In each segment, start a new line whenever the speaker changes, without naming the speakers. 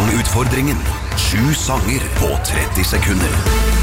Sangutfordringen. 7 sanger på 30 sekunder.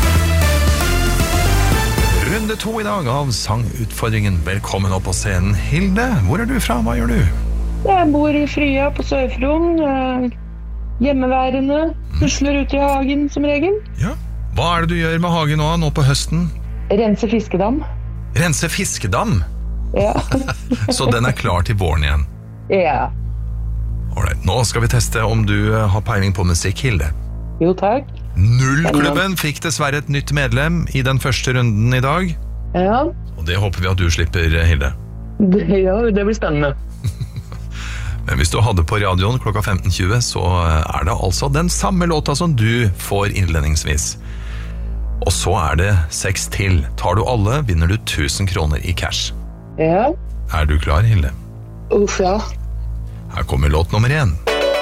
Runde 2 i dag av Sangutfordringen. Velkommen opp på scenen. Hilde, hvor du fra? Hva gjør du?
Jeg bor i Frya på Sør-Fron. Hjemmeværende. Pusler ut i hagen som regel.
Ja. Hva det du gjør med hagen nå på høsten?
Rense fiskedam.
Rense fiskedam?
Ja.
Så den klar til våren igjen?
Ja.
Alright, nå skal vi teste om du har peiling på musikk, Hilde.
Jo, takk.
Nullklubben fikk dessverre et nytt medlem i den første runden i dag.
Ja.
Og det håper vi at du slipper, Hilde.
Ja, det blir spennende.
Men hvis du hadde på radioen klokka 15.20, så det altså den samme låta som du får innledningsvis. Og så det 6 til. Tar du alle, vinner du 1000 kroner i cash.
Ja.
Du klar, Hilde?
Uff, ja.
Her kommer låt nummer 1.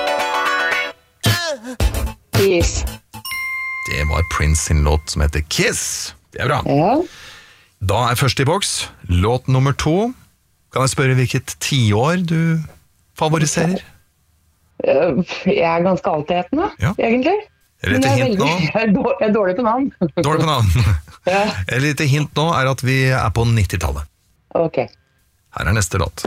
Yes.
Det var Prince sin låt som heter Kiss. Det bra.
Ja.
Da først i boks. Låt nummer 2. Kan jeg spørre hvilket tiår du favoriserer?
Jeg ganske altetende,
Ja.
egentlig.
Et lite hint nå.
Jeg dårlig på navn.
Dårlig på navn.
Ja.
Et lite hint nå at vi på 90-tallet.
Ok.
Her neste låt.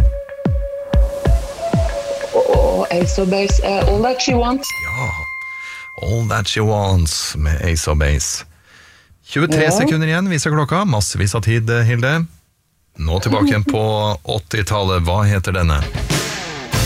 Ace of Base. All That She Wants.
Ja, All That She Wants med Ace of Base. 23 sekunder igjen, viser klokka. Massevis av tid, Hilde. Nå tilbake igjen på 80-tallet. Hva heter denne?